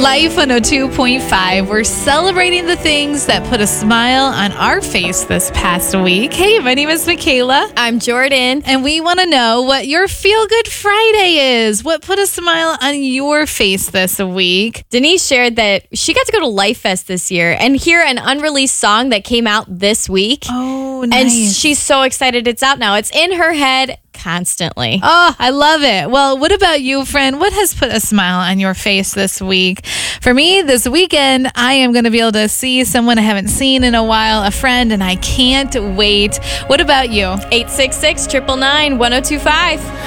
Life 102.5. We're celebrating the things that put a smile on our face this past week. Hey, my name is Michaela. I'm Jordan. And we want to know what your Feel Good Friday is. What put a smile on your face this week? Denise shared that she got to go to Life Fest this year and hear an unreleased song that came out this week. Oh, nice. And she's so excited it's out now. It's in her head constantly. Oh, I love it. Well, what about you, friend? What has put a smile on your face this week? For me, this weekend, I am going to be able to see someone I haven't seen in a while, a friend, and I can't wait. What about you? 866-999-1025.